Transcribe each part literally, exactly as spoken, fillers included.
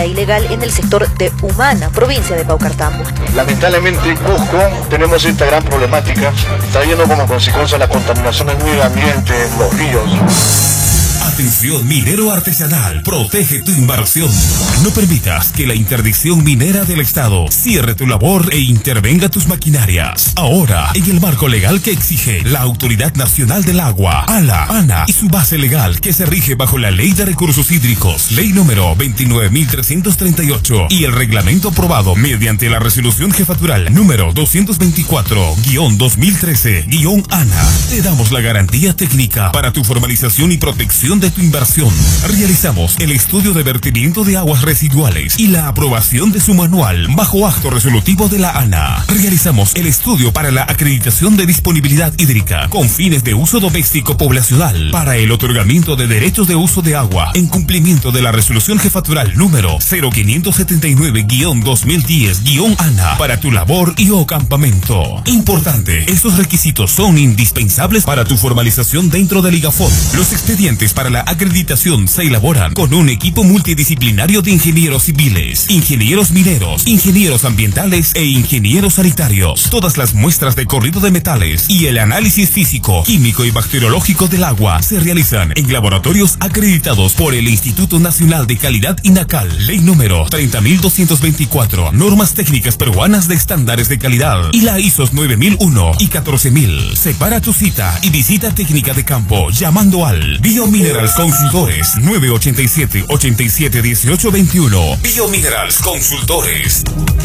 ilegal en el sector de Humana, provincia de Paucartambo. Lamentablemente en Cusco tenemos esta gran problemática, trayendo como consecuencia la contaminación del medio ambiente, los ríos. Atención minero artesanal, protege tu inversión. No permitas que la interdicción minera del Estado cierre tu labor e intervenga tus maquinarias. Ahora, en el marco legal que exige la Autoridad Nacional del Agua, ALA, ANA, y su base legal que se rige bajo la Ley de Recursos Hídricos, Ley número veintinueve mil trescientos treinta y ocho, y el reglamento aprobado mediante la resolución jefatural número doscientos veinticuatro guión dos mil trece guión ANA, te damos la garantía técnica para tu formalización y protección de tu inversión. Realizamos el estudio de vertimiento de aguas residuales y la aprobación de su manual bajo acto resolutivo de la ANA. Realizamos el estudio para la acreditación de disponibilidad hídrica con fines de uso doméstico poblacional para el otorgamiento de derechos de uso de agua en cumplimiento de la resolución jefatural número cero quinientos setenta y nueve guión dos mil diez guión ANA para tu labor y o campamento. Importante, estos requisitos son indispensables para tu formalización dentro del IGAFON. Los expedientes para la acreditación se elaboran con un equipo multidisciplinario de ingenieros civiles, ingenieros mineros, ingenieros ambientales e ingenieros sanitarios. Todas las muestras de corrido de metales y el análisis físico, químico y bacteriológico del agua se realizan en laboratorios acreditados por el Instituto Nacional de Calidad INACAL, ley número treinta mil doscientos veinticuatro, normas técnicas peruanas de estándares de calidad, y la I S O nueve mil uno y catorce mil. Separa tu cita y visita técnica de campo llamando al Biominerals Consultores nueve ochenta y siete, ochenta y siete, dieciocho veintiuno. Biominerals Consultores.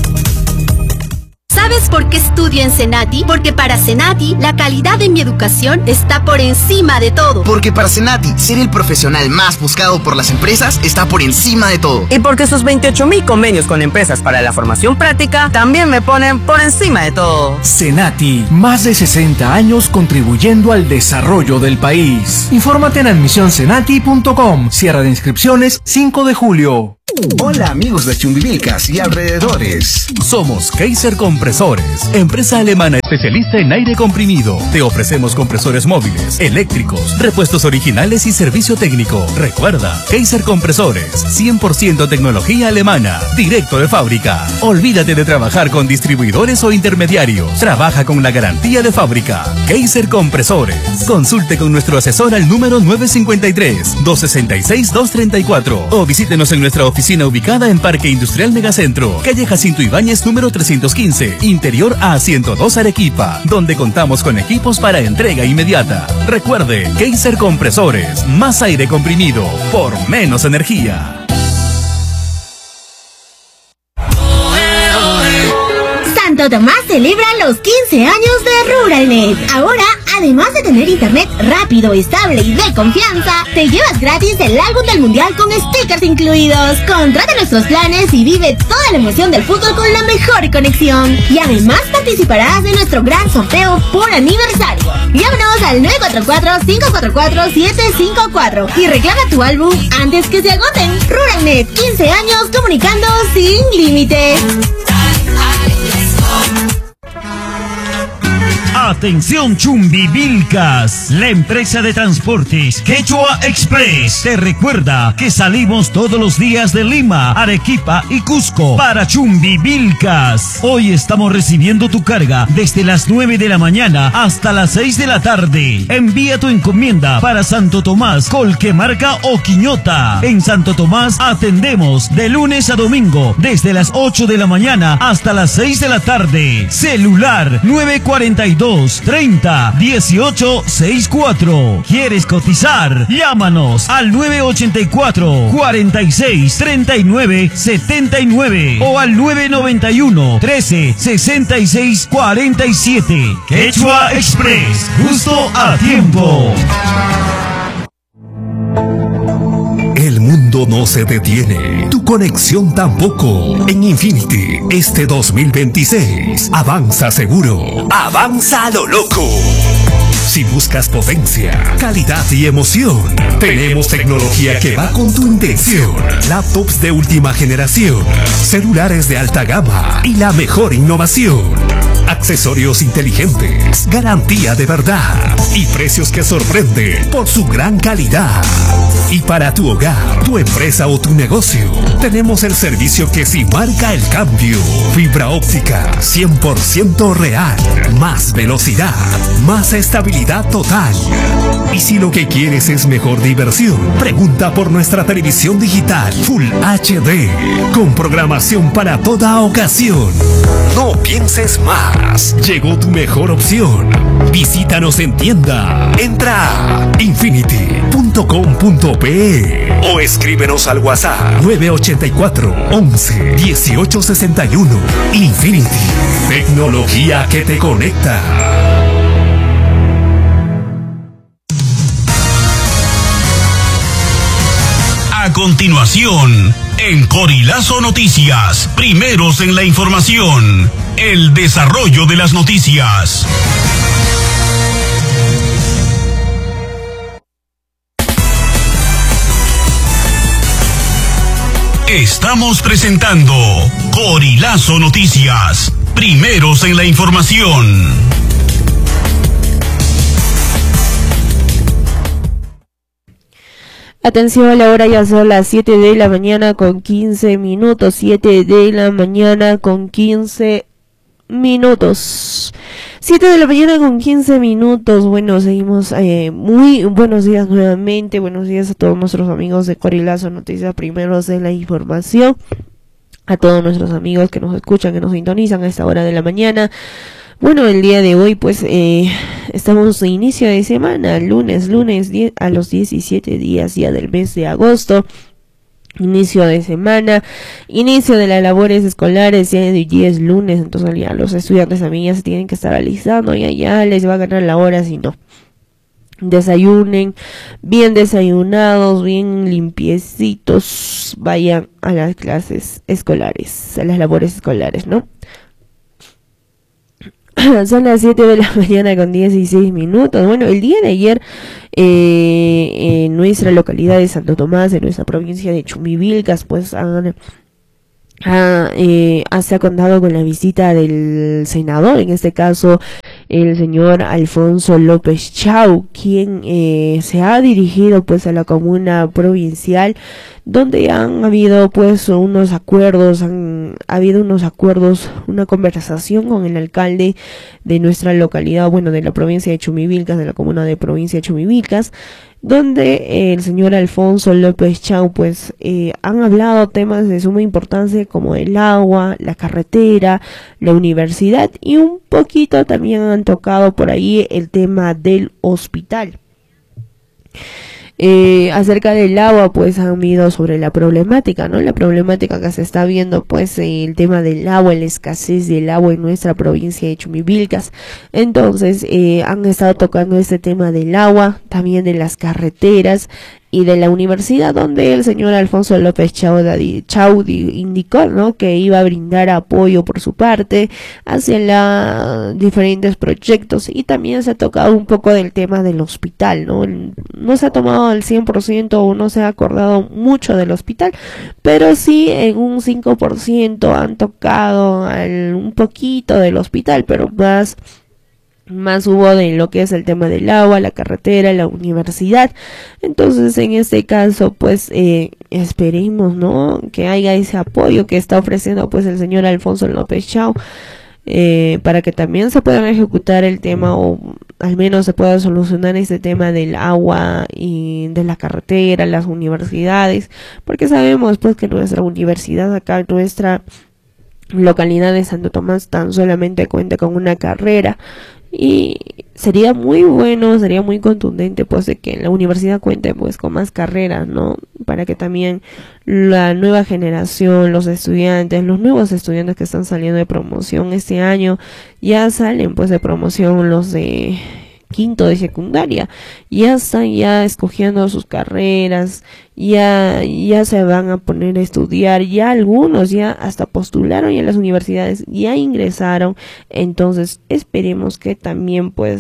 ¿Sabes por qué estudio en Senati? Porque para Senati, la calidad de mi educación está por encima de todo. Porque para Senati, ser el profesional más buscado por las empresas está por encima de todo. Y porque sus veintiocho mil convenios con empresas para la formación práctica también me ponen por encima de todo. Senati, más de sesenta años contribuyendo al desarrollo del país. Infórmate en admisión senati punto com. Cierre de inscripciones cinco de julio. Hola amigos de Chumbivilcas y alrededores. Somos Kaiser Compresores, empresa alemana especialista en aire comprimido. Te ofrecemos compresores móviles, eléctricos, repuestos originales y servicio técnico. Recuerda, Kaiser Compresores, cien por ciento tecnología alemana, directo de fábrica. Olvídate de trabajar con distribuidores o intermediarios. Trabaja con la garantía de fábrica. Kaiser Compresores. Consulte con nuestro asesor al número nueve cinco tres, dos seis seis, dos tres cuatro o visítenos en nuestra oficina ubicada en Parque Industrial Megacentro, calle Jacinto Ibáñez número trescientos quince, interior A ciento dos Arequipa, donde contamos con equipos para entrega inmediata. Recuerde, Kaiser Compresores, más aire comprimido por menos energía. Santo Tomás celebra los quince años de Ruralnet. Ahora, además de tener internet rápido, estable y de confianza, te llevas gratis el álbum del mundial con stickers incluidos. Contrata nuestros planes y vive toda la emoción del fútbol con la mejor conexión. Y además participarás de nuestro gran sorteo por aniversario. Llámanos al nueve cuatro cuatro, cinco cuatro cuatro, siete cinco cuatro y reclama tu álbum antes que se agoten. Ruralnet, quince años comunicando sin límites. Atención Chumbivilcas, la empresa de transportes Quechua Express te recuerda que salimos todos los días de Lima, Arequipa y Cusco para Chumbivilcas. Hoy estamos recibiendo tu carga desde las nueve de la mañana hasta las seis de la tarde. Envía tu encomienda para Santo Tomás, Colquemarca o Quiñota. En Santo Tomás atendemos de lunes a domingo desde las ocho de la mañana hasta las seis de la tarde. Celular nueve cuatro dos, treinta, dieciocho, sesenta y cuatro. ¿Quieres cotizar? Llámanos al nueve ocho cuatro, cuarenta y seis, treinta y nueve, setenta y nueve o al nueve noventa y uno, trece, sesenta y seis, cuarenta y siete. Quechua Express, justo a tiempo. El mundo no se detiene, tu conexión tampoco. En Infinity, este dos mil veintiséis, avanza seguro, avanza a lo loco. Si buscas potencia, calidad y emoción, tenemos tecnología que va con tu intención. Laptops de última generación, celulares de alta gama y la mejor innovación. accesorios inteligentes, garantía de verdad y precios que sorprenden por su gran calidad. Y para tu hogar, tu empresa o tu negocio, tenemos el servicio que sí marca el cambio. Fibra óptica cien por ciento real, más velocidad, más estabilidad total. Y si lo que quieres es mejor diversión, pregunta por nuestra televisión digital Full H D, con programación para toda ocasión. No pienses más, llegó tu mejor opción. Visítanos en tienda. Entra a infinity punto com punto pe o escríbenos al WhatsApp nueve ocho cuatro, once, dieciocho sesenta y uno. Infinity, tecnología que te conecta. A continuación, en Corilazo Noticias, primeros en la información, el desarrollo de las noticias. Estamos presentando Corilazo Noticias, primeros en la información. Atención, a la hora ya son las siete de la mañana con quince minutos, siete de la mañana con quince minutos. siete de la mañana con quince minutos. Bueno, seguimos, eh, muy buenos días nuevamente, buenos días a todos nuestros amigos de Corilazo Noticias, primeros de la información, a todos nuestros amigos que nos escuchan, que nos sintonizan a esta hora de la mañana. Bueno, el día de hoy pues eh, estamos de inicio de semana, lunes, lunes diez, a los diecisiete días ya del mes de agosto. Inicio de semana, inicio de las labores escolares, ya es lunes, entonces ya los estudiantes también ya se tienen que estar alistando, ya ya les va a ganar la hora, si no. Desayunen, bien desayunados, bien limpiecitos, vayan a las clases escolares, a las labores escolares, ¿no? Son las siete de la mañana con dieciséis minutos. Bueno, el día de ayer eh, en nuestra localidad de Santo Tomás, en nuestra provincia de Chumbivilcas, pues han, ha, eh, se ha contado con la visita del senador, en este caso el señor Alfonso López Chau, quien eh, se ha dirigido pues a la comuna provincial, donde han habido pues unos acuerdos, han ha habido unos acuerdos, una conversación con el alcalde de nuestra localidad, bueno, de la provincia de Chumbivilcas, de la comuna de provincia de Chumbivilcas, donde eh, el señor Alfonso López Chau pues eh, han hablado temas de suma importancia como el agua, la carretera, la universidad, y un poquito también han tocado por ahí el tema del hospital. Eh, acerca del agua pues han habido sobre la problemática, ¿no? La problemática que se está viendo pues el tema del agua, la escasez del agua en nuestra provincia de Chumbivilcas. Entonces eh, han estado tocando este tema del agua, también de las carreteras y de la universidad, donde el señor Alfonso López Chau, Chau indicó, ¿no?, que iba a brindar apoyo por su parte hacia la, diferentes proyectos, y también se ha tocado un poco del tema del hospital, ¿no? No se ha tomado al cien por ciento o no se ha acordado mucho del hospital, pero sí en un cinco por ciento han tocado al, un poquito del hospital, pero más más hubo de lo que es el tema del agua, la carretera, la universidad. Entonces en este caso pues eh, esperemos, ¿no?, que haya ese apoyo que está ofreciendo pues el señor Alfonso López Chau, eh, para que también se puedan ejecutar el tema, o al menos se pueda solucionar este tema del agua y de la carretera, las universidades, porque sabemos pues que nuestra universidad acá, nuestra localidad de Santo Tomás, tan solamente cuenta con una carrera. Y sería muy bueno, sería muy contundente pues de que la universidad cuente pues con más carreras, ¿no? Para que también la nueva generación, los estudiantes, los nuevos estudiantes que están saliendo de promoción este año, ya salen pues de promoción los de quinto de secundaria, ya están ya escogiendo sus carreras, ya ya se van a poner a estudiar, ya algunos ya hasta postularon ya a las universidades, ya ingresaron. Entonces esperemos que también pues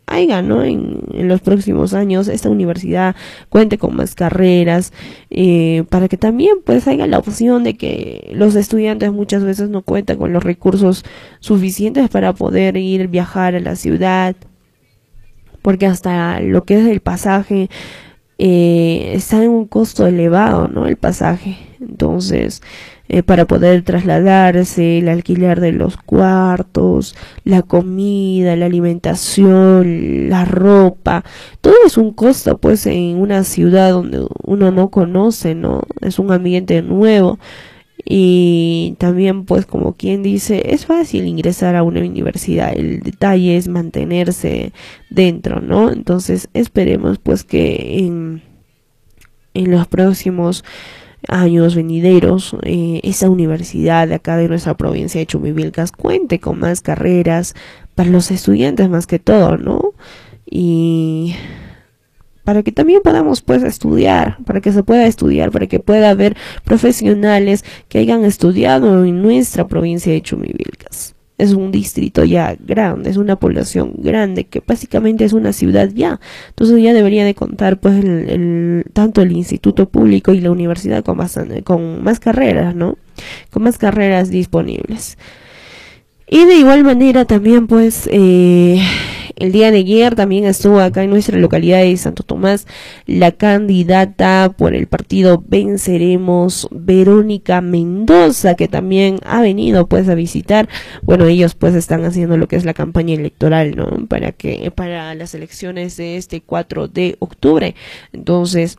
haya, ¿no? En, en los próximos años esta universidad cuente con más carreras, eh, para que también pues haya la opción de que los estudiantes muchas veces no cuentan con los recursos suficientes para poder ir viajar a la ciudad, porque hasta lo que es el pasaje eh, está en un costo elevado, ¿no? El pasaje, entonces Eh, para poder trasladarse, el alquiler de los cuartos, la comida, la alimentación, la ropa, todo es un costo pues en una ciudad donde uno no conoce, ¿no? Es un ambiente nuevo y también pues como quien dice, es fácil ingresar a una universidad, el detalle es mantenerse dentro, ¿no? Entonces esperemos pues que en, en los próximos años venideros, eh, esa universidad de acá de nuestra provincia de Chumbivilcas cuente con más carreras para los estudiantes más que todo, ¿no? Y para que también podamos pues estudiar, para que se pueda estudiar, para que pueda haber profesionales que hayan estudiado en nuestra provincia de Chumbivilcas. Es un distrito ya grande, es una población grande, que básicamente es una ciudad ya. Entonces ya debería de contar pues el, el, tanto el instituto público y la universidad con, bastante, con más carreras, ¿no? Con más carreras disponibles. Y de igual manera también pues eh, el día de ayer también estuvo acá en nuestra localidad de Santo Tomás la candidata por el partido Venceremos, Verónica Mendoza, que también ha venido pues a visitar. Bueno, ellos pues están haciendo lo que es la campaña electoral, ¿no? Para que para las elecciones de este cuatro de octubre. Entonces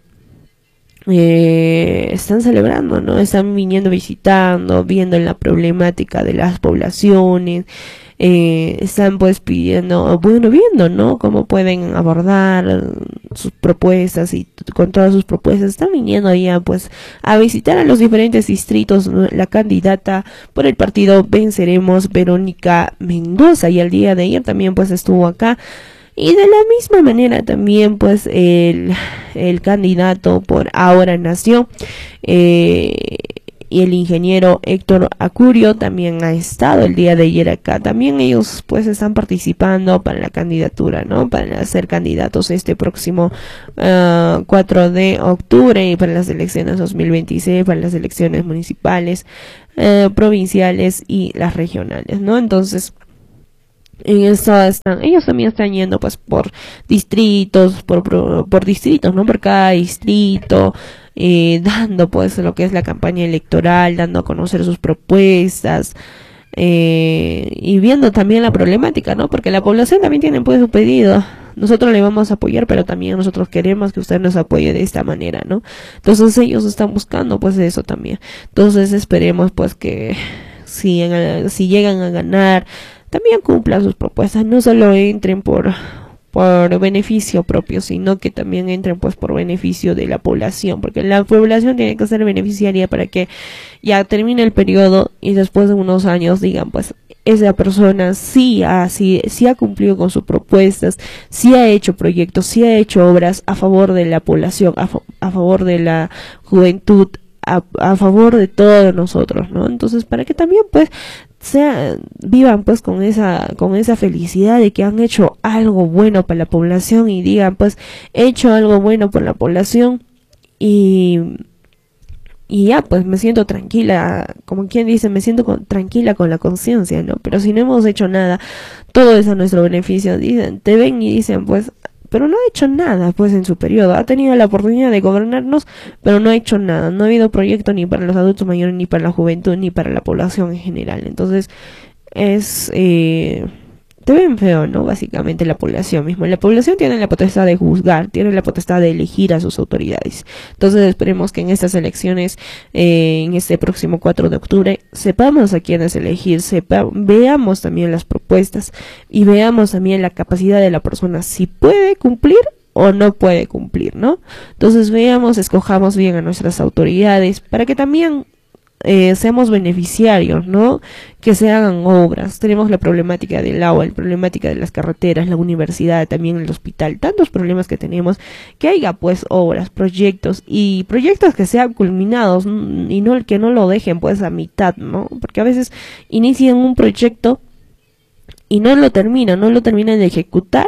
Eh, están celebrando, ¿no? Están viniendo visitando, viendo la problemática de las poblaciones, eh, están pues pidiendo, bueno, viendo, ¿no? Cómo pueden abordar sus propuestas y con todas sus propuestas, están viniendo ya pues a visitar a los diferentes distritos, ¿no? La candidata por el partido Venceremos, Verónica Mendoza, y el día de ayer también pues estuvo acá. Y de la misma manera también pues el, el candidato por Ahora Nació eh, y el ingeniero Héctor Acurio también ha estado el día de ayer acá. También ellos pues están participando para la candidatura, ¿no? Para ser candidatos este próximo uh, cuatro de octubre y para las elecciones dos mil veintiséis, para las elecciones municipales, uh, provinciales y las regionales, ¿no? Entonces en eso están, ellos también están yendo pues por distritos, por, por, por distritos, ¿no? Por cada distrito, eh, dando pues lo que es la campaña electoral, dando a conocer sus propuestas, eh, y viendo también la problemática, ¿no? Porque la población también tiene pues su pedido. Nosotros le vamos a apoyar, pero también nosotros queremos que usted nos apoye de esta manera, ¿no? Entonces ellos están buscando pues eso también. Entonces esperemos pues que si, en, si llegan a ganar, también cumplan sus propuestas, no solo entren por por beneficio propio, sino que también entren pues por beneficio de la población, porque la población tiene que ser beneficiaria para que ya termine el periodo y después de unos años digan pues esa persona sí ha, sí, sí ha cumplido con sus propuestas, sí ha hecho proyectos, sí ha hecho obras a favor de la población, a, a favor de la juventud, a, a favor de todos nosotros, ¿no? Entonces para que también pues sea vivan pues con esa con esa felicidad de que han hecho algo bueno para la población y digan pues he hecho algo bueno por la población y y ya pues me siento tranquila, como quien dice, me siento con, tranquila con la conciencia, ¿no? Pero si no hemos hecho nada, todo es a nuestro beneficio. Dicen, te ven y dicen pues, pero no ha hecho nada pues en su periodo, ha tenido la oportunidad de gobernarnos, pero no ha hecho nada, no ha habido proyecto ni para los adultos mayores, ni para la juventud, ni para la población en general. Entonces es eh, te ven feo, ¿no? Básicamente la población misma, la población tiene la potestad de juzgar, tiene la potestad de elegir a sus autoridades. Entonces esperemos que en estas elecciones, eh, en este próximo cuatro de octubre, sepamos a quiénes elegir, sepa, veamos también las propuestas y veamos también la capacidad de la persona, si puede cumplir o no puede cumplir, ¿no? Entonces veamos, escojamos bien a nuestras autoridades para que también Eh, seamos beneficiarios, ¿no? Que se hagan obras. Tenemos la problemática del agua, la problemática de las carreteras, la universidad, también el hospital, tantos problemas que tenemos, que haya pues obras, proyectos y proyectos que sean culminados y no que no lo dejen pues a mitad, ¿no? Porque a veces inician un proyecto y no lo terminan, no lo terminan de ejecutar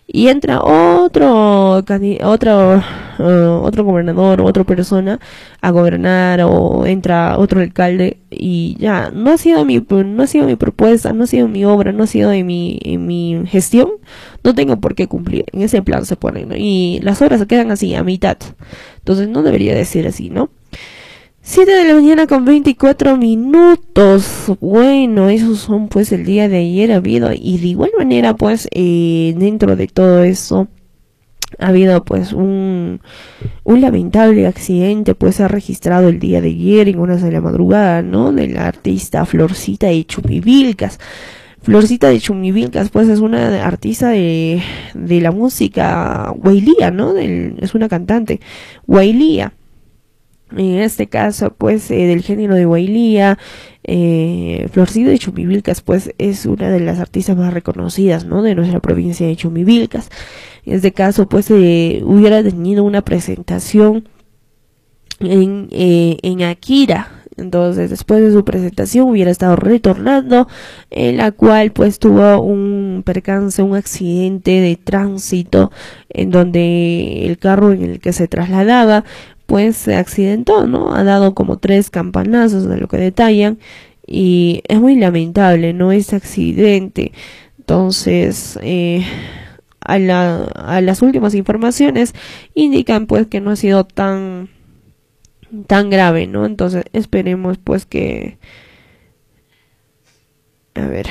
y entra otro otro uh, otro gobernador, otra persona a gobernar, o entra otro alcalde, y ya no ha sido mi no ha sido mi propuesta, no ha sido mi obra, no ha sido de mi en mi gestión, no tengo por qué cumplir. En ese plan se ponen, ¿no? Y las obras se quedan así a mitad. Entonces no debería de ser así, ¿no? siete de la mañana con veinticuatro minutos. Bueno, esos son pues el día de ayer ha habido, y de igual manera pues eh, dentro de todo eso ha habido pues un un lamentable accidente, pues se ha registrado el día de ayer en horas de la madrugada, ¿no? De la artista Florcita de Chumivilcas. Florcita de Chumivilcas pues es una artista de, de la música huaylía, ¿no? Del, es una cantante huaylía. En este caso, pues, eh, del género de huaylía, eh, Florcita de Chumivilcas, pues, es una de las artistas más reconocidas, ¿no? De nuestra provincia de Chumivilcas. En este caso, pues, eh, hubiera tenido una presentación en, eh, en Akira. Entonces, después de su presentación, hubiera estado retornando, en la cual, pues, tuvo un percance, un accidente de tránsito, en donde el carro en el que se trasladaba, pues se accidentó, ¿no? Ha dado como tres campanazos, de lo que detallan, y es muy lamentable, ¿no? Este accidente. Entonces, eh, a, la, a las últimas informaciones indican pues que no ha sido tan tan grave, ¿no? Entonces esperemos pues que, a ver,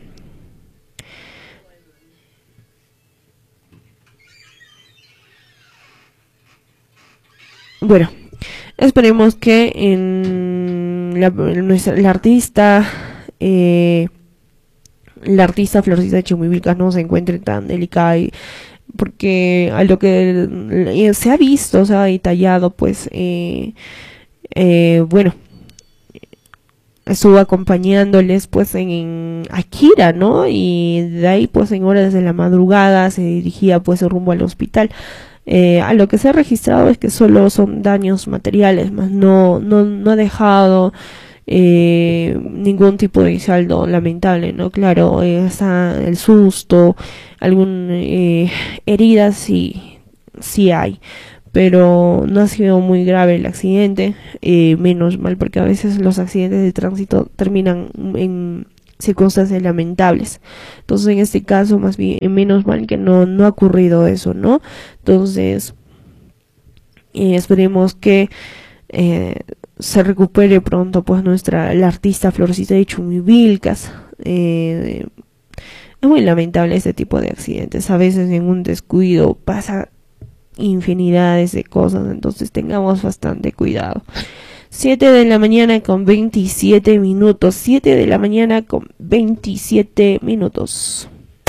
bueno, esperemos que en la, nuestra, la artista eh, la artista Florcita de Chumivilcas no se encuentre tan delicada, y, porque a lo que eh, se ha visto, se ha detallado, pues eh, eh, bueno, estuvo acompañándoles pues en, en Akira, ¿no? Y de ahí pues en horas de la madrugada se dirigía pues rumbo al hospital. Eh, a lo que se ha registrado es que solo son daños materiales, más no no no ha dejado eh, ningún tipo de saldo lamentable, ¿no? Claro, eh, está el susto, algún eh, heridas sí sí hay, pero no ha sido muy grave el accidente, eh, menos mal, porque a veces los accidentes de tránsito terminan en circunstancias lamentables. Entonces en este caso más bien menos mal que no no ha ocurrido eso, ¿no? Entonces eh, esperemos que eh, se recupere pronto pues nuestra la artista Florcita de Chumivilcas. Eh, es muy lamentable este tipo de accidentes, a veces en un descuido pasa infinidades de cosas, entonces tengamos bastante cuidado. siete de la mañana con veintisiete minutos. siete de la mañana con veintisiete minutos.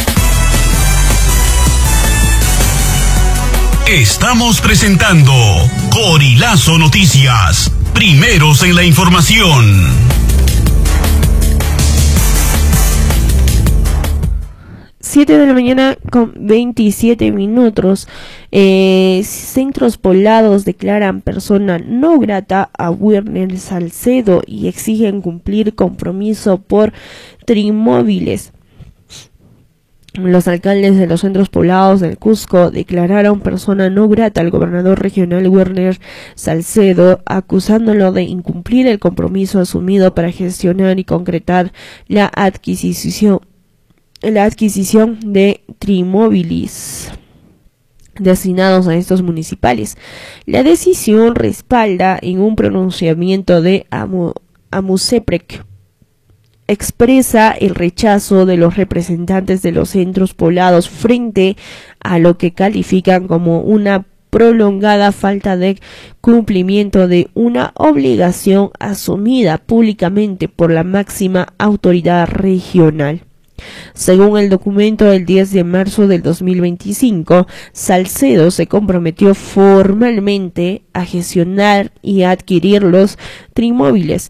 Estamos presentando Corilazo Noticias. Primeros en la información. siete de la mañana con veintisiete minutos. Eh, centros poblados declaran persona no grata a Werner Salcedo y exigen cumplir compromiso por Trimóviles. Los alcaldes de los centros poblados del Cusco declararon persona no grata al gobernador regional Werner Salcedo, acusándolo de incumplir el compromiso asumido para gestionar y concretar la adquisición la adquisición de Trimóviles destinados a estos municipales. La decisión respalda en un pronunciamiento de Amu, Amuceprec. Expresa el rechazo de los representantes de los centros poblados frente a lo que califican como una prolongada falta de cumplimiento de una obligación asumida públicamente por la máxima autoridad regional. Según el documento del diez de marzo del dos mil veinticinco, Salcedo se comprometió formalmente a gestionar y a adquirir los Trimóviles,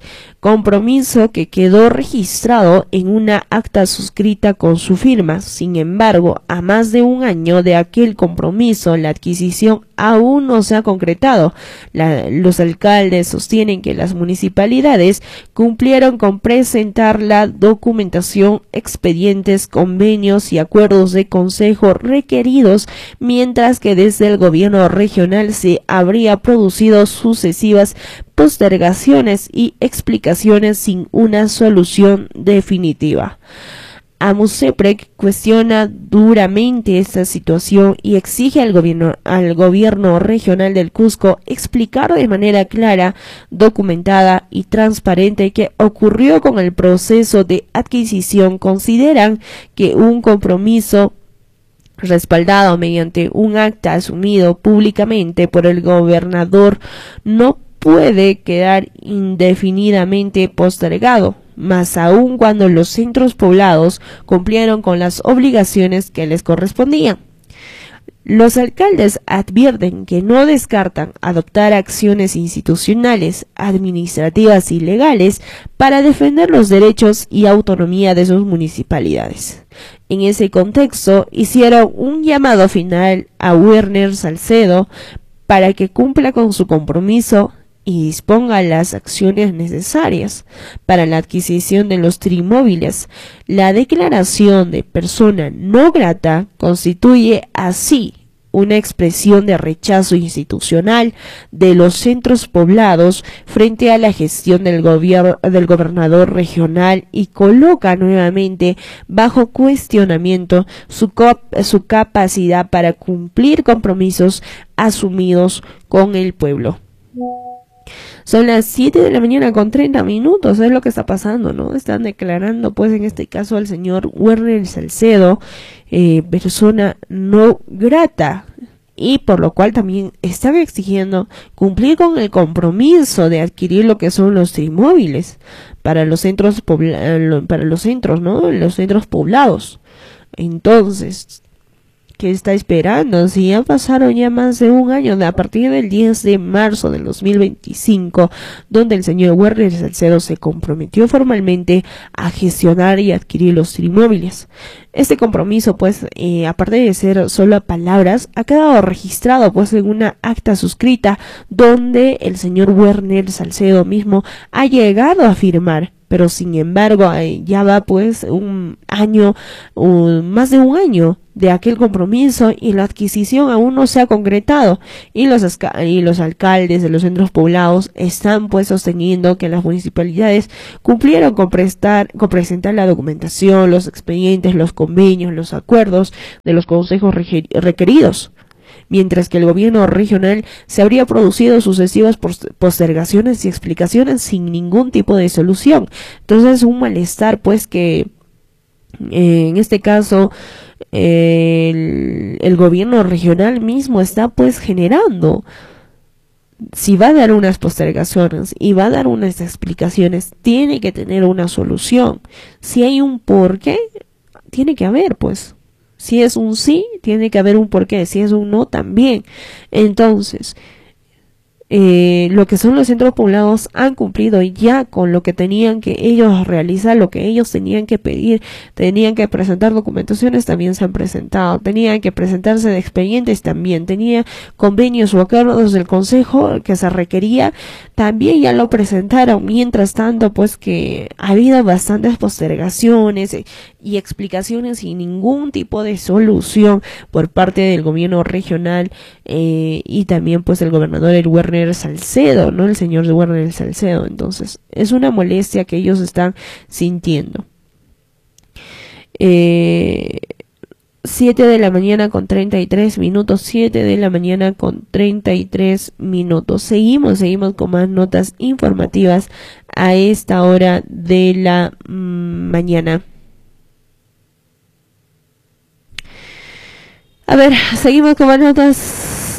compromiso que quedó registrado en una acta suscrita con su firma. Sin embargo, a más de un año de aquel compromiso, la adquisición aún no se ha concretado. La, los alcaldes sostienen que las municipalidades cumplieron con presentar la documentación, expedientes, convenios y acuerdos de consejo requeridos, mientras que desde el gobierno regional se habría producido sucesivas postergaciones y explicaciones sin una solución definitiva. AMUCEPREC cuestiona duramente esta situación y exige al gobierno, al gobierno regional del Cusco explicar de manera clara, documentada y transparente qué ocurrió con el proceso de adquisición. Consideran que un compromiso respaldado mediante un acta asumido públicamente por el gobernador no puede quedar indefinidamente postergado, más aún cuando los centros poblados cumplieron con las obligaciones que les correspondían. Los alcaldes advierten que no descartan adoptar acciones institucionales, administrativas y legales para defender los derechos y autonomía de sus municipalidades. En ese contexto, hicieron un llamado final a Werner Salcedo para que cumpla con su compromiso y disponga las acciones necesarias para la adquisición de los trimóviles. La declaración de persona no grata constituye así una expresión de rechazo institucional de los centros poblados frente a la gestión del gobierno del gobernador regional y coloca nuevamente bajo cuestionamiento su, su capacidad para cumplir compromisos asumidos con el pueblo. Son las siete de la mañana con treinta minutos, es lo que está pasando, ¿no? Están declarando, pues, en este caso al señor Werner Salcedo, eh, persona no grata, y por lo cual también están exigiendo cumplir con el compromiso de adquirir lo que son los trimóviles para los centros, pobla- para los centros, ¿no? Los centros poblados. Entonces, ¿qué está esperando? Si ya pasaron ya más de un año, a partir del diez de marzo del dos mil veinticinco, donde el señor Werner Salcedo se comprometió formalmente a gestionar y adquirir los trimóviles. Este compromiso, pues, eh, aparte de ser solo palabras, ha quedado registrado, pues, en una acta suscrita, donde el señor Werner Salcedo mismo ha llegado a firmar. Pero sin embargo, eh, ya va pues un año, un, más de un año de aquel compromiso y la adquisición aún no se ha concretado. Y los, y los alcaldes de los centros poblados están pues sosteniendo que las municipalidades cumplieron con, prestar, con presentar la documentación, los expedientes, los convenios, los acuerdos de los consejos requeridos, mientras que el gobierno regional se habría producido sucesivas postergaciones y explicaciones sin ningún tipo de solución. Entonces, un malestar, pues, que eh, en este caso eh, el, el gobierno regional mismo está, pues, generando. Si va a dar unas postergaciones y va a dar unas explicaciones, tiene que tener una solución. Si hay un porqué, tiene que haber, pues. Si es un sí, tiene que haber un porqué. Si es un no, también. Entonces, eh, lo que son los centros poblados han cumplido ya con lo que tenían que ellos realizar, lo que ellos tenían que pedir. Tenían que presentar documentaciones, también se han presentado. Tenían que presentarse de expedientes, también. Tenía convenios o acuerdos del consejo que se requería, también ya lo presentaron. Mientras tanto, pues, que ha habido bastantes postergaciones y explicaciones sin ningún tipo de solución por parte del gobierno regional, eh, y también pues el gobernador el Werner Salcedo, ¿no? El señor Werner Salcedo. Entonces, es una molestia que ellos están sintiendo. Eh, siete de la mañana con treinta y tres minutos, siete de la mañana con treinta y tres minutos. Seguimos, seguimos con más notas informativas a esta hora de la mmm, mañana. A ver, seguimos con más notas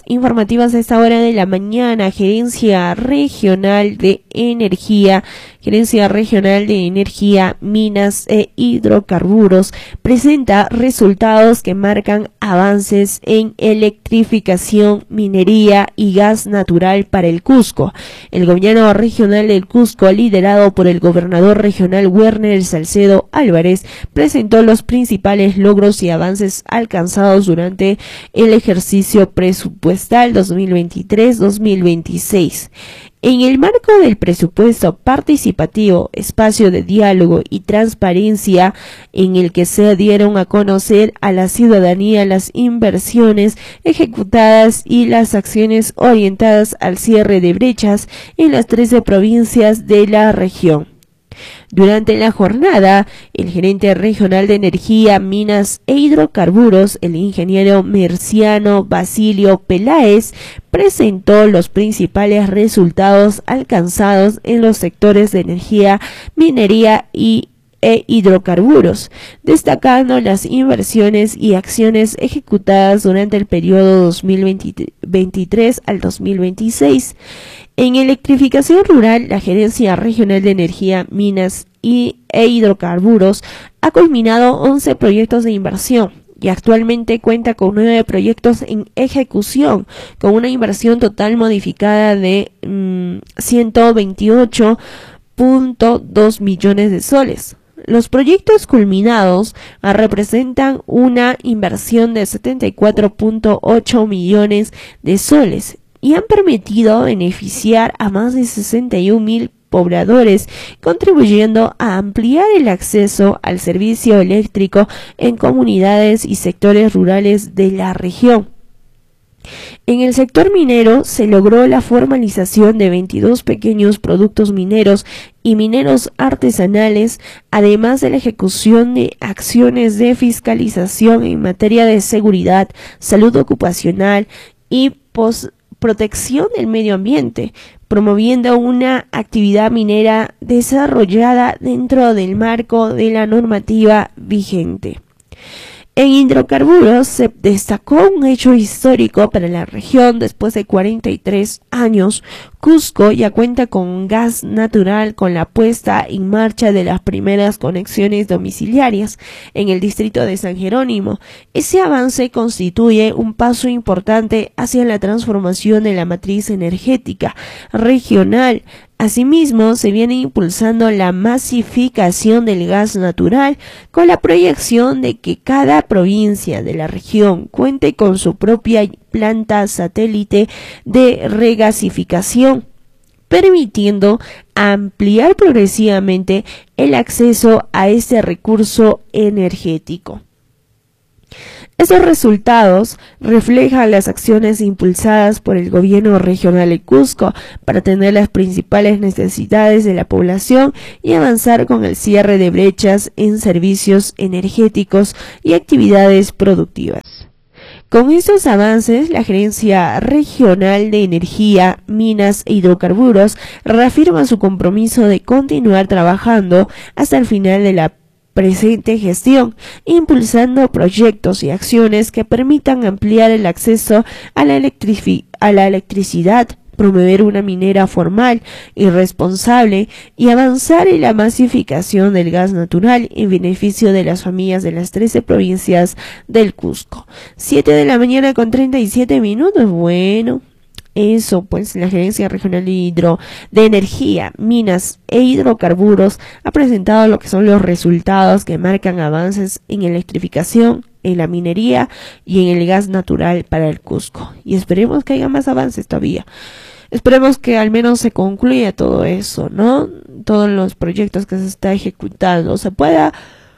informativas a esta hora de la mañana. Gerencia Regional de Energía, Gerencia Regional de Energía, Minas e Hidrocarburos presenta resultados que marcan avances en electrificación, minería y gas natural para el Cusco. El gobierno regional del Cusco, liderado por el gobernador regional Werner Salcedo Álvarez, presentó los principales logros y avances alcanzados durante el ejercicio presupuestal dos mil veintitrés dos mil veintiséis. En el marco del presupuesto participativo, espacio de diálogo y transparencia en el que se dieron a conocer a la ciudadanía las inversiones ejecutadas y las acciones orientadas al cierre de brechas en las trece provincias de la región. Durante la jornada, el gerente regional de Energía, Minas e Hidrocarburos, el ingeniero Merciano Basilio Peláez, presentó los principales resultados alcanzados en los sectores de energía, minería y e hidrocarburos, destacando las inversiones y acciones ejecutadas durante el periodo dos mil veintitrés al dos mil veintiséis. En electrificación rural, la Gerencia Regional de Energía, Minas y, e Hidrocarburos ha culminado once proyectos de inversión y actualmente cuenta con nueve proyectos en ejecución, con una inversión total modificada de mmm, ciento veintiocho punto dos millones de soles. Los proyectos culminados representan una inversión de setenta y cuatro punto ocho millones de soles y han permitido beneficiar a más de sesenta y un mil pobladores, contribuyendo a ampliar el acceso al servicio eléctrico en comunidades y sectores rurales de la región. En el sector minero se logró la formalización de veintidós pequeños productos mineros y mineros artesanales, además de la ejecución de acciones de fiscalización en materia de seguridad, salud ocupacional y pos- protección del medio ambiente, promoviendo una actividad minera desarrollada dentro del marco de la normativa vigente. En hidrocarburos se destacó un hecho histórico para la región. Después de cuarenta y tres años, Cusco ya cuenta con gas natural, con la puesta en marcha de las primeras conexiones domiciliarias en el distrito de San Jerónimo. Ese avance constituye un paso importante hacia la transformación de la matriz energética regional. Asimismo, se viene impulsando la masificación del gas natural con la proyección de que cada provincia de la región cuente con su propia planta satélite de regasificación, permitiendo ampliar progresivamente el acceso a este recurso energético. Estos resultados reflejan las acciones impulsadas por el gobierno regional de Cusco para atender las principales necesidades de la población y avanzar con el cierre de brechas en servicios energéticos y actividades productivas. Con estos avances, la Gerencia Regional de Energía, Minas e Hidrocarburos reafirma su compromiso de continuar trabajando hasta el final de la presente gestión, impulsando proyectos y acciones que permitan ampliar el acceso a la, electrifi- a la electricidad, promover una minera formal y responsable y avanzar en la masificación del gas natural en beneficio de las familias de las trece provincias del Cusco. siete de la mañana con treinta y siete minutos, bueno... Eso, pues, la Gerencia Regional de, Hidro, de Energía, Minas e Hidrocarburos ha presentado lo que son los resultados que marcan avances en electrificación, en la minería y en el gas natural para el Cusco. Y esperemos que haya más avances todavía. Esperemos que al menos se concluya todo eso, ¿no? Todos los proyectos que se está ejecutando se pueda,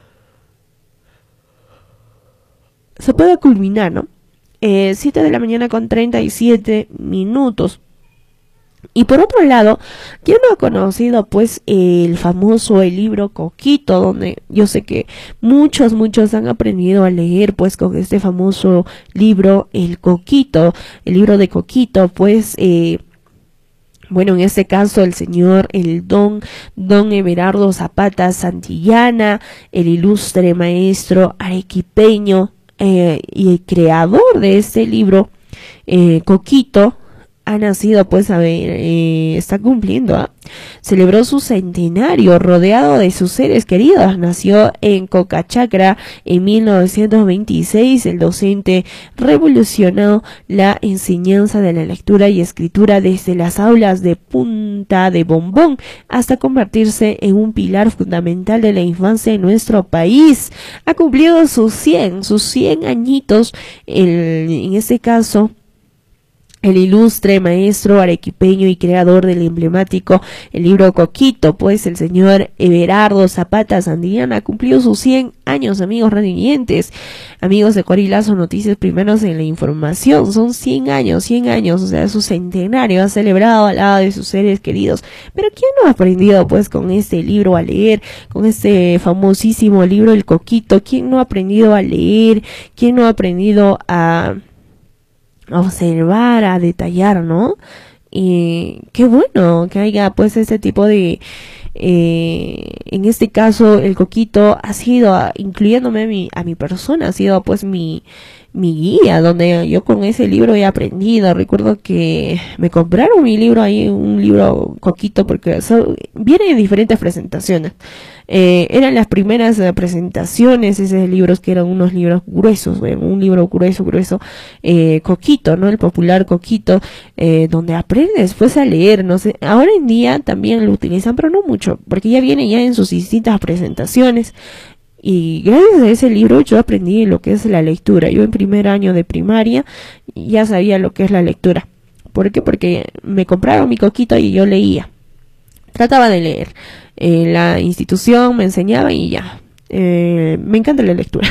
se pueda culminar, ¿no? Eh, siete de la mañana con treinta y siete minutos. Y por otro lado, ¿quién no ha conocido pues el famoso el libro Coquito? Donde yo sé que muchos, muchos han aprendido a leer pues con este famoso libro, el Coquito, el libro de Coquito, pues eh, bueno, en este caso el señor, el don, don Everardo Zapata Santillana, el ilustre maestro arequipeño, Eh, y el creador de este libro, eh, Coquito ha nacido, pues, a ver, eh, está cumpliendo, ¿eh? Celebró su centenario rodeado de sus seres queridos. Nació en Cocachacra en mil novecientos veintiséis. El docente revolucionó la enseñanza de la lectura y escritura desde las aulas de Punta de Bombón hasta convertirse en un pilar fundamental de la infancia en nuestro país. Ha cumplido sus cien, sus cien añitos, el, en este caso, el ilustre maestro arequipeño y creador del emblemático el libro Coquito, pues el señor Everardo Zapata Santillana cumplió sus cien años, amigos radioyentes, amigos de Corilazo Noticias, primeros en la información. Son cien años, cien años, o sea, su centenario ha celebrado al lado de sus seres queridos. Pero ¿quién no ha aprendido, pues, con este libro a leer, con este famosísimo libro El Coquito? ¿Quién no ha aprendido a leer? ¿Quién no ha aprendido a a observar, a detallar, ¿no? Y qué bueno que haya, pues, este tipo de, eh, en este caso, el Coquito ha sido, incluyéndome a mi, a mi persona, ha sido, pues, mi, mi guía, donde yo con ese libro he aprendido. Recuerdo que me compraron mi libro ahí, un libro Coquito, porque so, viene en diferentes presentaciones. Eh, eran las primeras eh, presentaciones, esos libros que eran unos libros gruesos, bueno, un libro grueso, grueso, eh, Coquito, ¿no? El popular Coquito, eh, donde aprendes pues a leer, no sé, ahora en día también lo utilizan, pero no mucho, porque ya viene ya en sus distintas presentaciones. Y gracias a ese libro yo aprendí lo que es la lectura. Yo en primer año de primaria ya sabía lo que es la lectura. ¿Por qué? Porque me compraron mi Coquito y yo leía. Trataba de leer. Eh, la institución me enseñaba y ya. Eh, me encanta la lectura.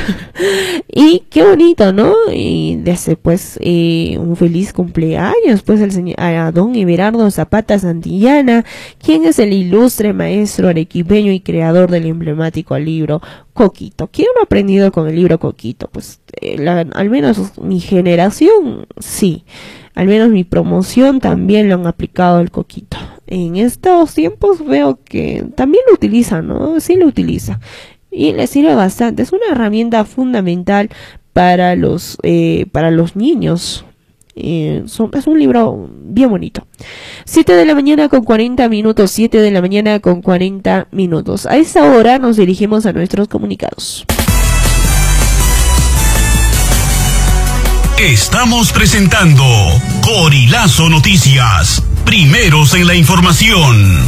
Y qué bonito, ¿no? Y desde pues eh, un feliz cumpleaños pues el señor, a don Everardo Zapata Santillana, quien es el ilustre maestro arequipeño y creador del emblemático libro Coquito. ¿Quién no ha aprendido con el libro Coquito? Pues eh, la, al menos mi generación sí, al menos mi promoción también lo han aplicado el Coquito. En estos tiempos veo que también lo utilizan, ¿no? Sí lo utiliza. Y le sirve bastante, es una herramienta fundamental para los eh, para los niños. Eh, son, es un libro bien bonito. siete de la mañana con cuarenta minutos, siete de la mañana con cuarenta minutos. A esa hora nos dirigimos a nuestros comunicados. Estamos presentando Corilazo Noticias, primeros en la información.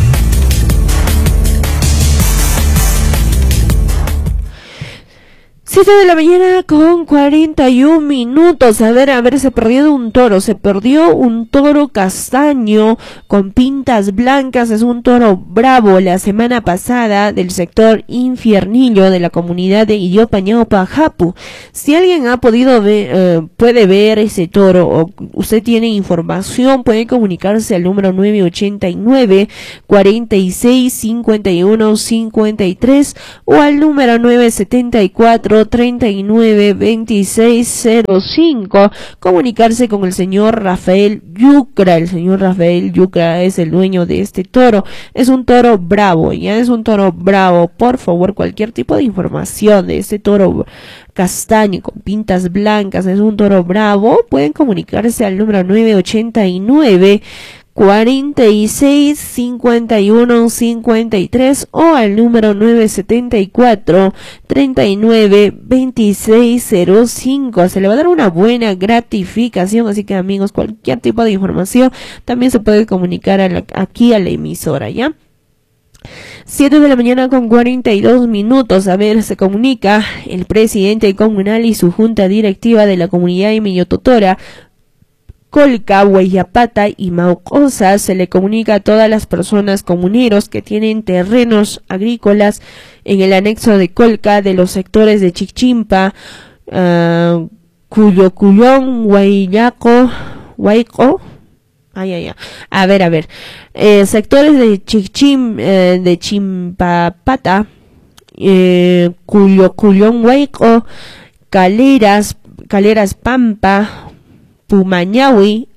siete de la mañana con cuarenta y un minutos. A ver, a ver, se perdió un toro. Se perdió un toro castaño con pintas blancas. Es un toro bravo la semana pasada del sector Infiernillo de la comunidad de Illopañaupa, Japu. Si alguien ha podido ver, eh, puede ver ese toro o usted tiene información, puede comunicarse al número nueve ochenta y nueve, cuarenta y seis, cincuenta y uno, cincuenta y tres o al número nueve setenta y cuatro, treinta y nueve, veintiséis, cero cinco. Comunicarse con el señor Rafael Yucra. El señor Rafael Yucra es el dueño de este toro. Es un toro bravo, ya es un toro bravo. Por favor, cualquier tipo de información de este toro castaño con pintas blancas, es un toro bravo, pueden comunicarse al número nueve ochenta y nueve, cuarenta y seis, cincuenta y uno, cincuenta y tres o al número nueve setenta y cuatro, treinta y nueve, veintiséis, cero cinco. Se le va a dar una buena gratificación, así que amigos, cualquier tipo de información también se puede comunicar a la, aquí a la emisora, ¿ya? siete de la mañana con cuarenta y dos minutos. A ver, se comunica el presidente comunal y su junta directiva de la comunidad de Millototora, Colca, Huayapata y Maucosa. Se le comunica a todas las personas comuneros que tienen terrenos agrícolas en el anexo de Colca de los sectores de Chichimpa, uh, Cuyocuyón, Huayaco, Huayco. Ay, ay, ay. A ver, a ver. Eh, sectores de Chichim, eh, de Chimpapata, eh, Cuyocuyón, Huayco, Caleras, Caleras Pampa, Pumañahui,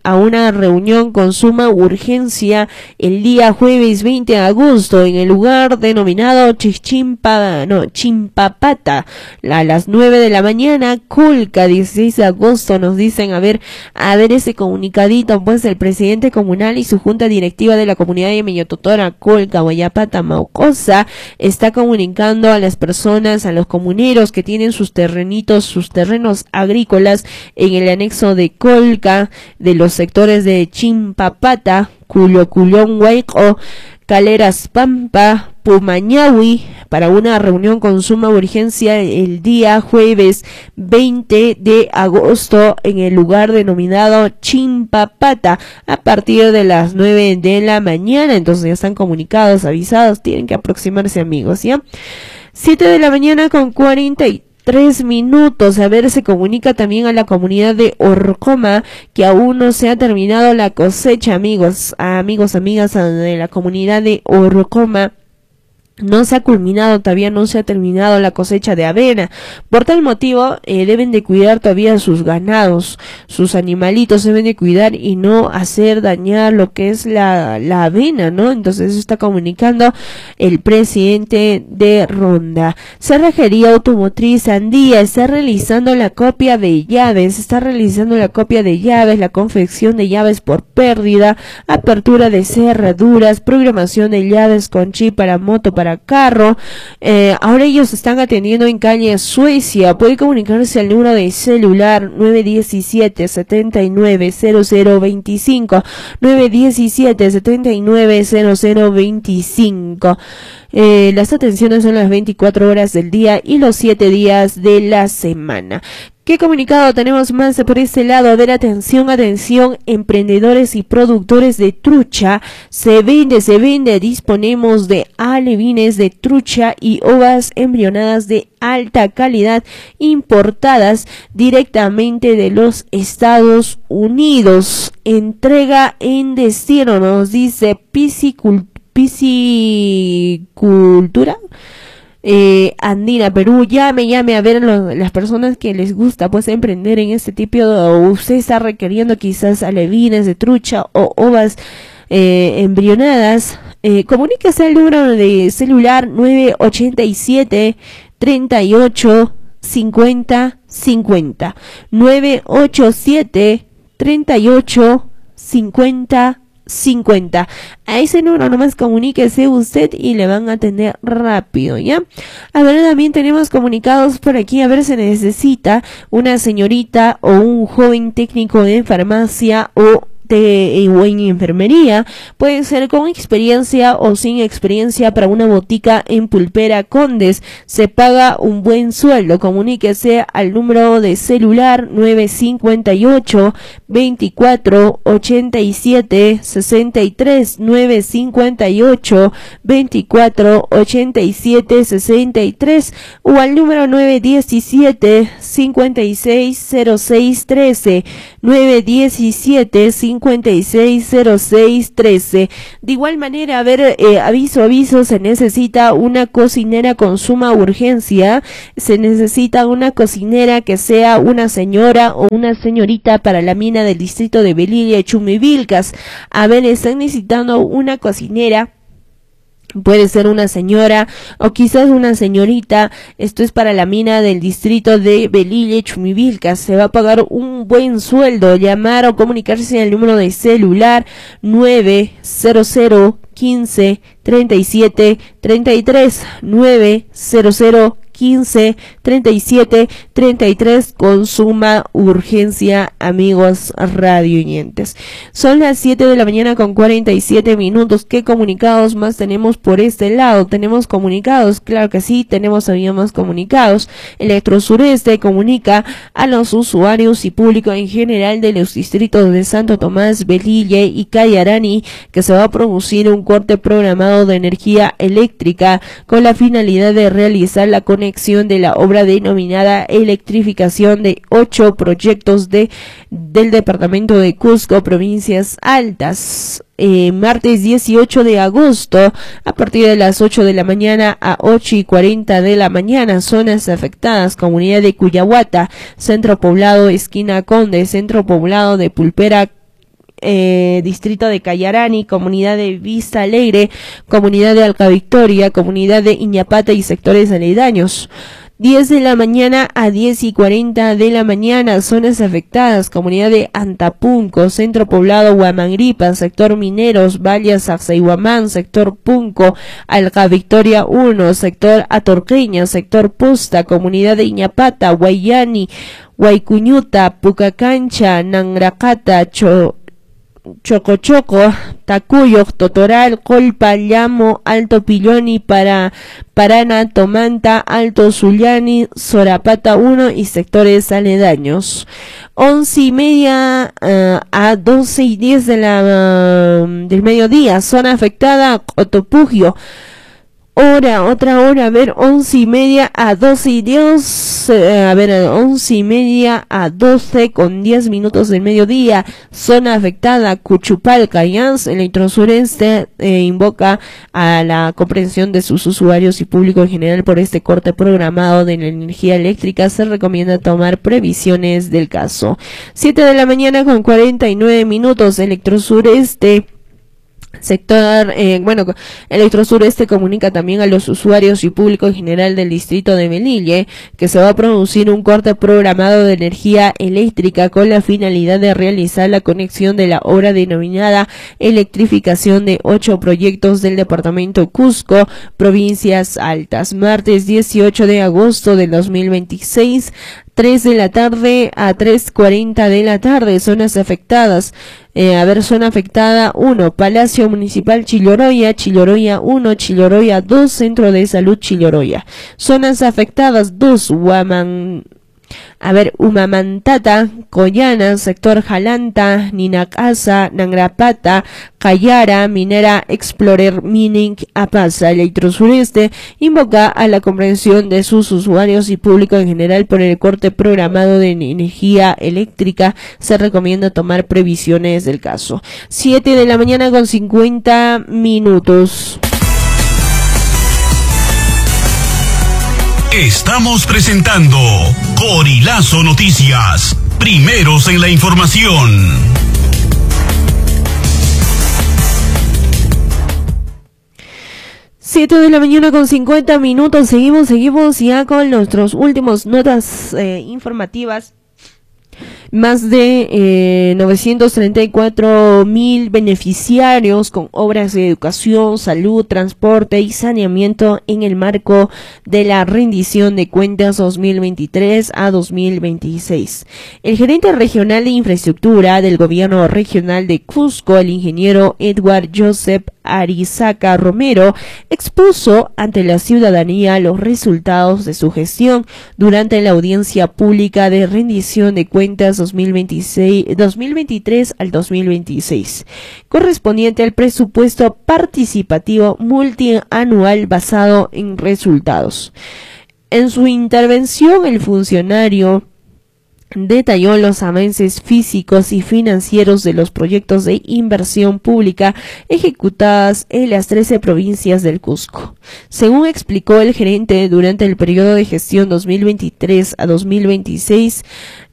a una reunión con suma urgencia el día jueves veinte de agosto en el lugar denominado Chichimpa, no, Chimpapata, a las nueve de la mañana, Colca, dieciséis de agosto, nos dicen, a ver, a ver ese comunicadito, pues el presidente comunal y su junta directiva de la comunidad de Meñototora, Colca, Guayapata, Maucosa, está comunicando a las personas, a los comuneros que tienen sus terrenitos, sus terrenos agrícolas en el anexo de Colca, de los sectores de Chimpapata, Culoculón, Huayco, Caleras Pampa, Pumañahui, para una reunión con suma urgencia el día jueves veinte de agosto en el lugar denominado Chimpapata a partir de las nueve de la mañana. Entonces ya están comunicados, avisados, tienen que aproximarse, amigos, ¿ya? siete de la mañana con cuarenta y tres minutos. A ver, se comunica también a la comunidad de Orcoma que aún no se ha terminado la cosecha, amigos, amigos, amigas de la comunidad de Orcoma. No se ha culminado, todavía no se ha terminado la cosecha de avena. Por tal motivo, eh, deben de cuidar todavía sus ganados, sus animalitos deben de cuidar y no hacer dañar lo que es la, la avena, ¿no? Entonces eso está comunicando el presidente de Ronda. Cerrajería Automotriz Andía está realizando la copia de llaves, está realizando la copia de llaves, la confección de llaves por pérdida, apertura de cerraduras, programación de llaves con chip para moto, para para carro. Eh, ahora ellos están atendiendo en calle Suecia. Puede comunicarse al número de celular nueve diecisiete, setenta y nueve, cero cero veinticinco, nueve diecisiete, setenta y nueve, cero cero veinticinco. Eh, las atenciones son las veinticuatro horas del día y los siete días de la semana. ¿Qué comunicado tenemos más por este lado? A ver, atención, atención, emprendedores y productores de trucha. Se vende, se vende, disponemos de alevines de trucha y ovas embrionadas de alta calidad importadas directamente de los Estados Unidos. Entrega en destino, nos dice piscicul- piscicultura. Eh, Andina, Perú. Llame, llame a ver lo, las personas que les gusta pues emprender en este tipo de, o usted está requiriendo quizás alevines de trucha o ovas eh, embrionadas. Eh, comuníquese al número de celular nueve ochenta y siete, treinta y ocho, cincuenta, cincuenta, nueve ochenta y siete, treinta y ocho, cincuenta, cincuenta. A ese número nomás comuníquese usted y le van a atender rápido, ¿ya? A ver, también tenemos comunicados por aquí. A ver, se necesita una señorita o un joven técnico de farmacia o de, o en enfermería, puede ser con experiencia o sin experiencia para una botica en Pulpera Condes. Se paga un buen sueldo. Comuníquese al número de celular nueve cincuenta y ocho, veinticuatro, ochenta y siete, sesenta y tres, nueve cincuenta y ocho, veinticuatro, ochenta y siete, sesenta y tres o al número nueve diecisiete, cincuenta y seis, cero seis trece, nueve diecisiete, cincuenta y seis, cero seis trece. De igual manera, a ver, eh, aviso, aviso, se necesita una cocinera con suma urgencia, se necesita una cocinera que sea una señora o una señorita para la mina del distrito de Velilla y Chumivilcas. A ver, están necesitando una cocinera. Puede ser una señora o quizás una señorita. Esto es para la mina del distrito de Velilla y Chumivilcas. Se va a pagar un buen sueldo. Llamar o comunicarse al número de celular nueve cero cero, quince, treinta y siete, treinta y tres, nueve cero cero, quince, treinta y siete, treinta y tres con suma urgencia, amigos radioyentes. Son las siete de la mañana con cuarenta y siete minutos. ¿Qué comunicados más tenemos por este lado? Tenemos comunicados, claro que sí, tenemos todavía más comunicados. Electrosureste comunica a los usuarios y público en general de los distritos de Santo Tomás, Velilla y Cayarani que se va a producir un corte programado de energía eléctrica con la finalidad de realizar la conexión de la obra denominada electrificación de ocho proyectos de del departamento de Cusco, provincias altas. Eh, martes dieciocho de agosto a partir de las ocho de la mañana a ocho y cuarenta de la mañana. Zonas afectadas: comunidad de Cuyahuata, centro poblado esquina Conde, centro poblado de Pulpera eh, distrito de Cayarani, comunidad de Vista Alegre, comunidad de Alca Victoria, comunidad de Iñapata y sectores aledaños. diez de la mañana a diez y cuarenta de la mañana, zonas afectadas, comunidad de Antapunco, centro poblado Huamangripa, sector Mineros, Valle Sacsayhuamán, sector Punco, Alca Victoria uno, sector Atorqueña, sector Pusta, comunidad de Iñapata, Guayani, Huaycuñuta, Pucacancha, Nangracata, Cho Chocochoco, Tacuyo, Totoral, Colpa, Llamo, Alto Pilloni, para Parana, Tomanta, Alto Zuliani, Sorapata uno y sectores aledaños. Once y media uh, a doce y diez de la uh, del mediodía, zona afectada, Cotopugio. Hora, otra hora, a ver, once y media a doce y diez, eh, a ver, once y media a doce con diez minutos del mediodía, zona afectada, Cuchupal, Cayans, Electrosureste eh, invoca a la comprensión de sus usuarios y público en general por este corte programado de la energía eléctrica. Se recomienda tomar previsiones del caso. Siete de la mañana con cuarenta y nueve minutos, Electrosureste. Sector, eh, bueno, Electrosureste comunica también a los usuarios y público en general del distrito de Melille que se va a producir un corte programado de energía eléctrica con la finalidad de realizar la conexión de la obra denominada electrificación de ocho proyectos del departamento Cusco, provincias altas. Martes dieciocho de agosto del dos mil veintiséis, tres de la tarde a tres cuarenta de la tarde, zonas afectadas. Eh, a ver, zona afectada uno, Palacio Municipal Chilloroya, Chilloroya uno, Chilloroya dos, Centro de Salud Chilloroya. Zonas afectadas dos, Huaman, a ver, Humamantata, Coyana, sector Jalanta, Ninacasa, Nangrapata, Cayara, Minera Explorer Mining, Apasa. Electrosureste invoca a la comprensión de sus usuarios y público en general por el corte programado de energía eléctrica. Se recomienda tomar previsiones del caso. siete de la mañana con cincuenta minutos. Estamos presentando Corilazo Noticias, primeros en la información. siete de la mañana con cincuenta minutos, seguimos, seguimos ya con nuestros últimos notas eh, informativas. Más de eh, novecientos treinta y cuatro mil beneficiarios con obras de educación, salud, transporte y saneamiento en el marco de la rendición de cuentas dos mil veintitrés a dos mil veintiséis. El gerente regional de infraestructura del gobierno regional de Cusco, el ingeniero Edward Joseph Arizaca Romero, expuso ante la ciudadanía los resultados de su gestión durante la audiencia pública de rendición de cuentas dos mil veintiséis, dos mil veintitrés al dos mil veintiséis, correspondiente al presupuesto participativo multianual basado en resultados. En su intervención, el funcionario detalló los avances físicos y financieros de los proyectos de inversión pública ejecutadas en las trece provincias del Cusco. Según explicó el gerente, durante el periodo de gestión dos mil veintitrés a dos mil veintiséis,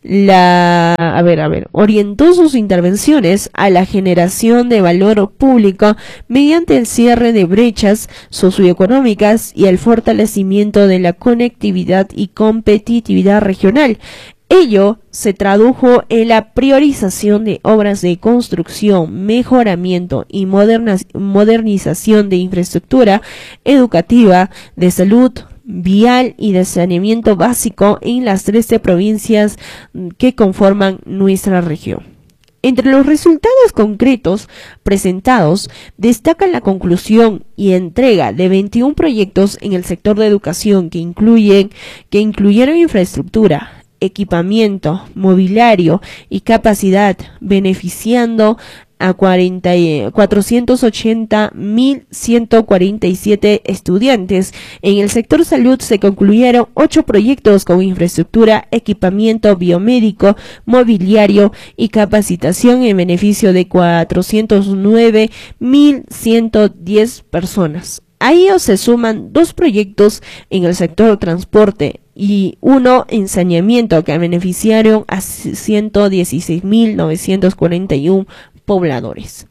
la, a ver, a ver, orientó sus intervenciones a la generación de valor público mediante el cierre de brechas socioeconómicas y el fortalecimiento de la conectividad y competitividad regional. Ello se tradujo en la priorización de obras de construcción, mejoramiento y modernización de infraestructura educativa, de salud, vial y de saneamiento básico en las trece provincias que conforman nuestra región. Entre los resultados concretos presentados, destacan la conclusión y entrega de veintiún proyectos en el sector de educación que incluyen, que incluyeron infraestructura, equipamiento, mobiliario y capacidad, beneficiando a cuatrocientos ochenta mil ciento cuarenta y siete estudiantes. En el sector salud se concluyeron ocho proyectos con infraestructura, equipamiento biomédico, mobiliario y capacitación en beneficio de cuatrocientos nueve mil ciento diez personas. A ellos se suman dos proyectos en el sector transporte y uno en saneamiento que beneficiaron a ciento dieciséis mil novecientos cuarenta y uno pobladores.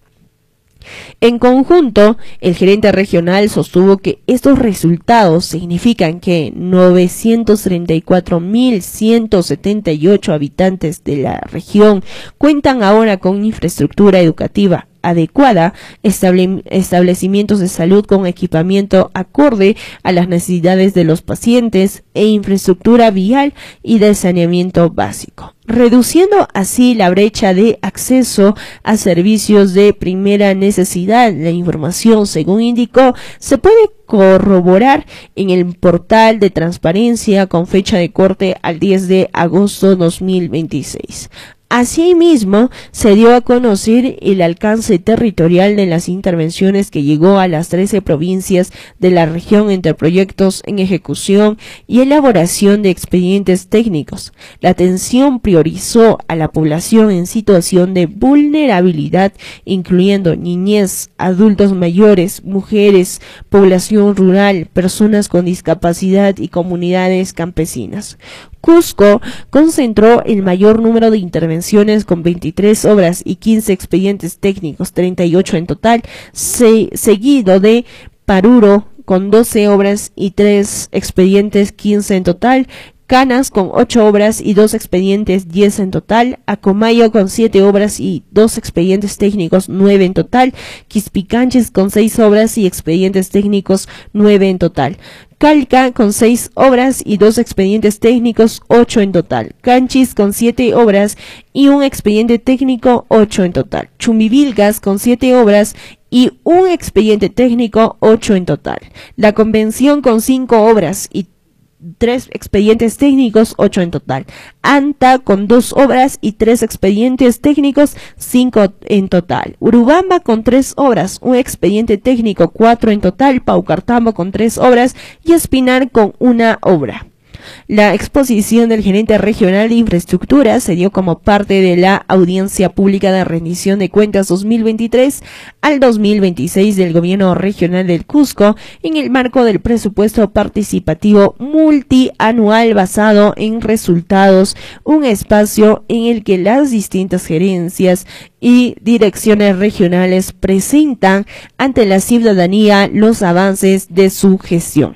En conjunto, el gerente regional sostuvo que estos resultados significan que novecientos treinta y cuatro mil ciento setenta y ocho habitantes de la región cuentan ahora con infraestructura educativa adecuada, estable, establecimientos de salud con equipamiento acorde a las necesidades de los pacientes e infraestructura vial y de saneamiento básico, reduciendo así la brecha de acceso a servicios de primera necesidad. La información, según indicó, se puede corroborar en el portal de transparencia con fecha de corte al diez de agosto de dos mil veintiséis. Asimismo, se dio a conocer el alcance territorial de las intervenciones que llegó a las trece provincias de la región entre proyectos en ejecución y elaboración de expedientes técnicos. La atención priorizó a la población en situación de vulnerabilidad, incluyendo niñez, adultos mayores, mujeres, población rural, personas con discapacidad y comunidades campesinas. Cusco concentró el mayor número de intervenciones con veintitrés obras y quince expedientes técnicos, treinta y ocho en total, se, seguido de Paruro con doce obras y tres expedientes, quince en total, Canas con ocho obras y dos expedientes, diez en total, Acomayo con siete obras y dos expedientes técnicos, nueve en total, Quispicanchis con seis obras y expedientes técnicos, nueve en total, Calca con seis obras y dos expedientes técnicos, ocho en total, Canchis con siete obras y un expediente técnico, ocho en total, Chumbivilcas con siete obras y un expediente técnico, ocho en total, La Convención con cinco obras y tres expedientes técnicos, ocho en total, Anta con dos obras y tres expedientes técnicos, cinco en total, Urubamba con tres obras, un expediente técnico, cuatro en total, Paucartambo con tres obras y Espinar con una obra. La exposición del gerente regional de infraestructura se dio como parte de la audiencia pública de rendición de cuentas dos mil veintitrés al dos mil veintiséis del gobierno regional del Cusco en el marco del presupuesto participativo multianual basado en resultados, un espacio en el que las distintas gerencias y direcciones regionales presentan ante la ciudadanía los avances de su gestión.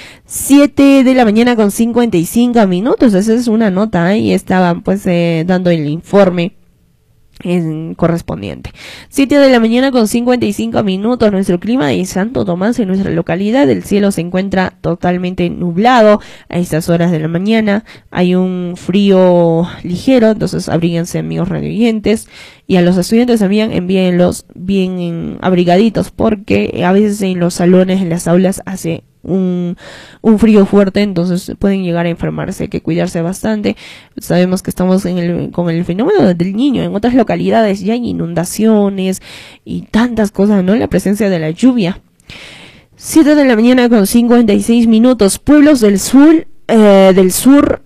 siete de la mañana con cincuenta y cinco minutos, esa es una nota, ¿eh? Y estaban pues eh, dando el informe en correspondiente. siete de la mañana con cincuenta y cinco minutos, nuestro clima de Santo Tomás en nuestra localidad, el cielo se encuentra totalmente nublado a estas horas de la mañana, hay un frío ligero, entonces abríguense, amigos radioyentes, y a los estudiantes también envíenlos bien abrigaditos, porque a veces en los salones, en las aulas hace Un, un frío fuerte, entonces pueden llegar a enfermarse, hay que cuidarse bastante. Sabemos que estamos en el, con el fenómeno del Niño, en otras localidades ya hay inundaciones y tantas cosas, ¿no? La presencia de la lluvia. siete de la mañana con cincuenta y seis minutos, pueblos del sur, eh, del sur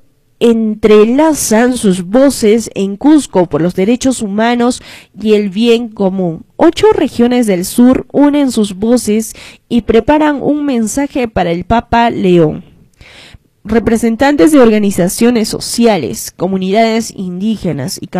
entrelazan sus voces en Cusco por los derechos humanos y el bien común. Ocho regiones del sur unen sus voces y preparan un mensaje para el Papa León. Representantes de organizaciones sociales, comunidades indígenas y